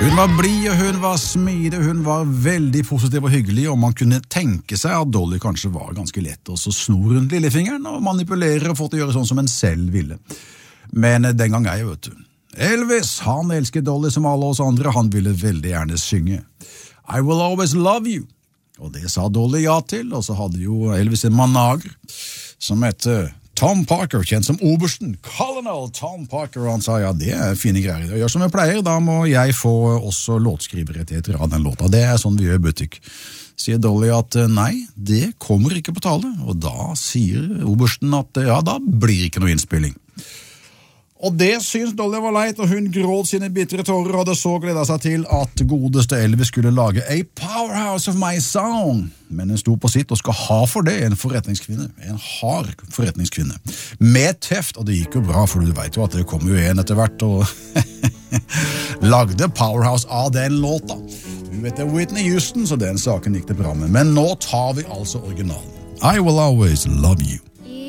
Hun var blid, og hun var smidig, hun var veldig positiv og hyggelig, og man kunne tenke seg at Dolly kanskje var ganske lett å sno rundt lillefingeren og manipulere og få til å gjøre sånn som en selv ville. Men den gang vet du. Elvis, han elsket Dolly som alle oss andre, han ville veldig gjerne synge. I will always love you. Og det sa Dolly ja til, og så hadde jo Elvis en manager som heter Tom Parker, kjent som obersten, Colonel Tom Parker, og han sa, ja, det fine greier. Jeg gjør som jeg pleier, da må jeg få også låtskriverettigheter av den låta. Det sånn vi gjør i butikk. Sier Dolly at nei, det kommer ikke på tale, og da sier obersten at ja, da blir ikke noe innspilling. Og det syns Dolly var leit, og hun gråt sine bitre tårer, og hadde så gledet seg til at godeste Elvis skulle lage A Powerhouse of My Song. Men hun sto på sitt og skal ha for det en forretningskvinne, en hard forretningskvinne. Med teft, og det gikk jo bra, for du vet jo at det kom jo en etter hvert, og lagde Powerhouse av den låta. Hun vet det Whitney Houston, så den saken gikk det bra med. Men nå tar vi altså originalen. I will always love you.